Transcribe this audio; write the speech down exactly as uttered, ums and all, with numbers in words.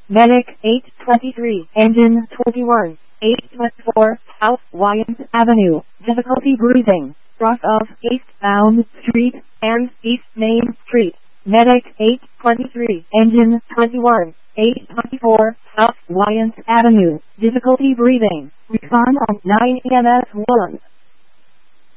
Medic eight twenty-three, Engine twenty-one, eight twenty-four, South Wyand Avenue, difficulty breathing, cross of eastbound street and East Main Street. Medic eight twenty-three, Engine twenty-one, eight twenty-four, South Wyand Avenue, difficulty breathing, respond on nine E M S one.